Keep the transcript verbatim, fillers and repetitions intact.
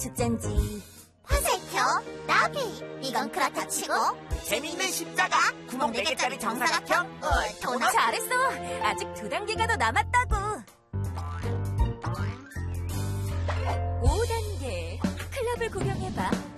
축제인지. 화살표, 나비, 이건 그렇다 치고. 재미있는 십자가, 구멍 네 개짜리 정사각형, 어, 도넛. 잘했어. 아직 두 단계가 더 남았다고. 오 단계. 클럽을 구경해봐.